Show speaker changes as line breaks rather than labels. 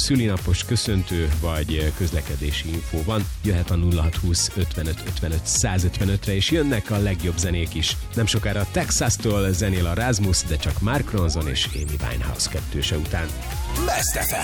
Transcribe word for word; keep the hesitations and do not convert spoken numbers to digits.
szülinapos köszöntő vagy közlekedési infó van, jöhet a nulla hat húsz ötvenöt ötvenöt százötvenötre, és jönnek a legjobb zenék is. Nem sokára Texas-tól zenél a Rasmus, de csak Mark Ronson és Amy Winehouse kettőse után.
Best ef em.